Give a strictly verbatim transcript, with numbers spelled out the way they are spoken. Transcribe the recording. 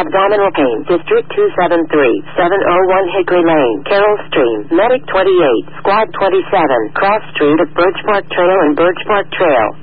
Abdominal pain. District two seven three, seven oh one Hickory Lane, Carroll Stream, Medic twenty-eight, Squad twenty-seven, Cross Street at Birch Park Trail and Birch Park Trail.